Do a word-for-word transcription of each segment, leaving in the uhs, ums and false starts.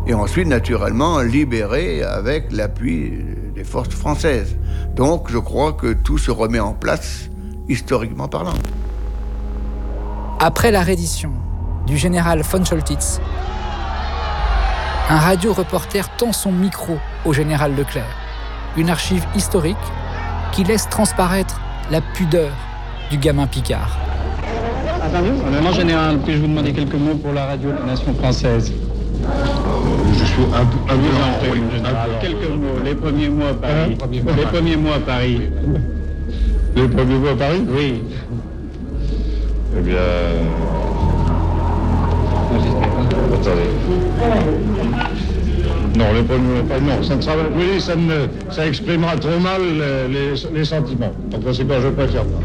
et ensuite, naturellement, libéré avec l'appui des forces françaises. Donc, je crois que tout se remet en place, historiquement parlant. Après la reddition du général von Choltitz, un radio-reporter tend son micro au général Leclerc. Une archive historique qui laisse transparaître la pudeur du gamin Picard. Mon général, puis-je vous demander quelques mots pour la radio de la nation française? Je suis un peu... Un peu en prie, général. Quelques mots. Les premiers mois à Paris. Hein? Les premiers mois à Paris. Les premiers mois à Paris? Oui. Eh bien... Attendez. Non, les premiers mois à Paris, non. Ça, ne sera... oui, ça, ne... ça exprimera trop mal les, les, les sentiments. En conséquence, je préfère pas.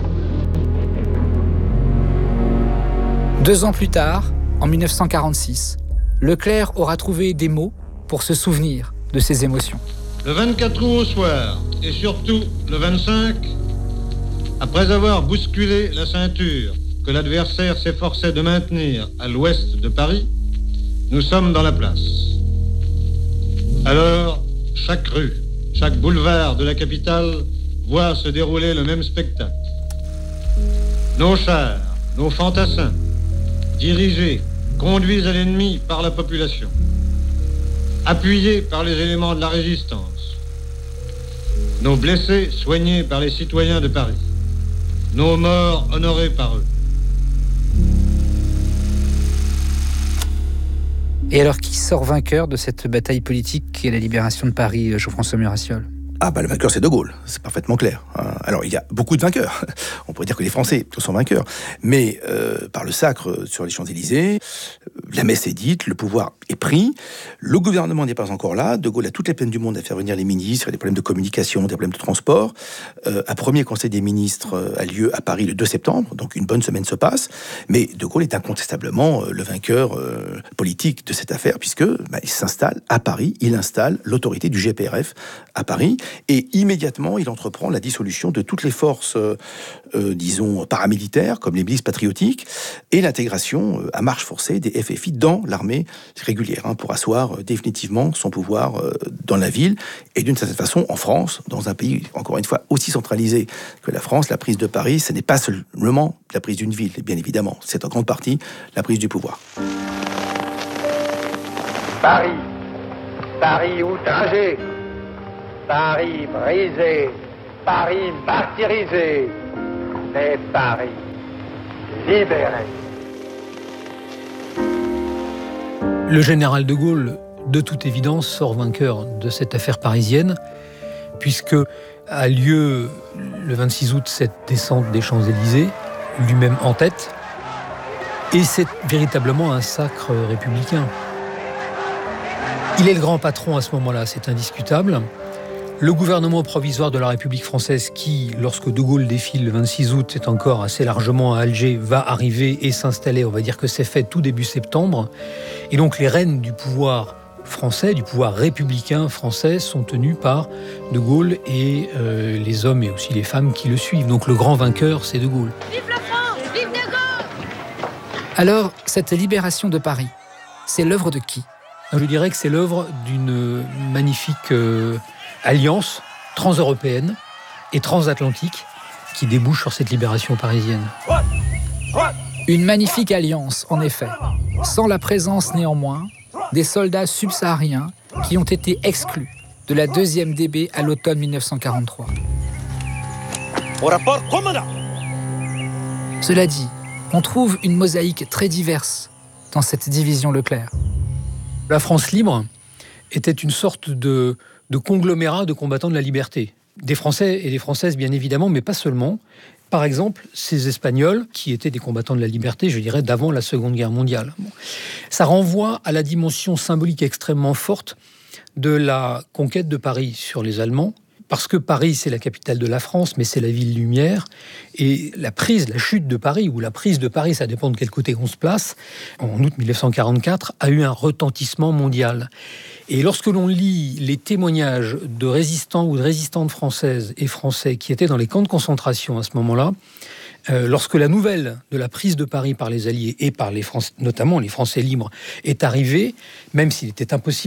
Deux ans plus tard, en dix-neuf cent quarante-six, Leclerc aura trouvé des mots pour se souvenir de ses émotions. Le vingt-quatre août au soir, et surtout le vingt-cinq, après avoir bousculé la ceinture que l'adversaire s'efforçait de maintenir à l'ouest de Paris, nous sommes dans la place. Alors, chaque rue, chaque boulevard de la capitale voit se dérouler le même spectacle. Nos chars, nos fantassins, dirigés, conduits à l'ennemi par la population, appuyés par les éléments de la résistance, nos blessés soignés par les citoyens de Paris, nos morts honorés par eux. Et alors, qui sort vainqueur de cette bataille politique qui est la libération de Paris, Jean-François Murassiol ? Ah bah le vainqueur c'est De Gaulle, c'est parfaitement clair. Alors il y a beaucoup de vainqueurs, on pourrait dire que les Français sont vainqueurs, mais euh, par le sacre sur les Champs-Élysées, la messe est dite, le pouvoir est pris, le gouvernement n'est pas encore là, De Gaulle a toutes les peines du monde à faire venir les ministres, il y a des problèmes de communication, des problèmes de transport. Euh, un premier conseil des ministres a lieu à Paris le deux septembre, donc une bonne semaine se passe, mais De Gaulle est incontestablement le vainqueur euh, politique de cette affaire, puisque bah, il s'installe à Paris, il installe l'autorité du G P R F à Paris, et immédiatement, il entreprend la dissolution de toutes les forces, euh, euh, disons, paramilitaires, comme les milices patriotiques, et l'intégration euh, à marche forcée des F F I dans l'armée régulière, hein, pour asseoir euh, définitivement son pouvoir euh, dans la ville. Et d'une certaine façon, en France, dans un pays, encore une fois, aussi centralisé que la France, la prise de Paris, ce n'est pas seulement la prise d'une ville, bien évidemment. C'est en grande partie la prise du pouvoir. Paris, Paris outragé, Paris brisé, Paris martyrisé, mais Paris libéré. Le général de Gaulle, de toute évidence, sort vainqueur de cette affaire parisienne, puisque a lieu le vingt-six août cette descente des Champs-Élysées, lui-même en tête, et c'est véritablement un sacre républicain. Il est le grand patron à ce moment-là, c'est indiscutable. Le gouvernement provisoire de la République française qui, lorsque De Gaulle défile le vingt-six août, est encore assez largement à Alger, va arriver et s'installer, on va dire que c'est fait tout début septembre. Et donc les rênes du pouvoir français, du pouvoir républicain français, sont tenues par De Gaulle et euh, les hommes et aussi les femmes qui le suivent. Donc le grand vainqueur, c'est De Gaulle. Vive la France! Vive De Gaulle! Alors, cette libération de Paris, c'est l'œuvre de qui ? Je dirais que c'est l'œuvre d'une magnifique euh, alliance transeuropéenne et transatlantique qui débouche sur cette libération parisienne. Une magnifique alliance, en effet, sans la présence néanmoins des soldats subsahariens qui ont été exclus de la deuxième D B à l'automne dix-neuf cent quarante-trois. Cela dit, on trouve une mosaïque très diverse dans cette division Leclerc. La France libre était une sorte de, de conglomérat de combattants de la liberté. Des Français et des Françaises, bien évidemment, mais pas seulement. Par exemple, ces Espagnols, qui étaient des combattants de la liberté, je dirais, d'avant la Seconde Guerre mondiale. Bon. Ça renvoie à la dimension symbolique extrêmement forte de la conquête de Paris sur les Allemands, parce que Paris, c'est la capitale de la France, mais c'est la ville lumière. Et la prise, la chute de Paris, ou la prise de Paris, ça dépend de quel côté on se place, en août dix-neuf cent quarante-quatre, a eu un retentissement mondial. Et lorsque l'on lit les témoignages de résistants ou de résistantes françaises et français qui étaient dans les camps de concentration à ce moment-là, euh, lorsque la nouvelle de la prise de Paris par les Alliés et par les Français, notamment les Français libres, est arrivée, même s'il était impossible